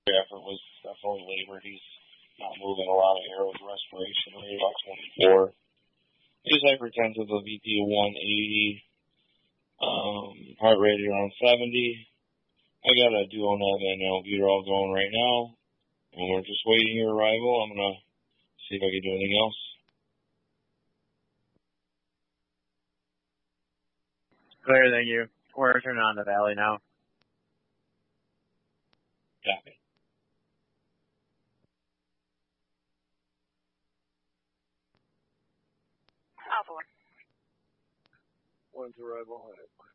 effort was definitely labored. He's not moving a lot of air with respiration rate about 24. His hypertensive of VP of 180, heart rate around 70. I got a Duonev and albuterol going right now, and we're just waiting your arrival. I'm going to see if I can do anything else. Clear, thank you. We're turning on the valley now. Copy. Alpha 1. One's arrival.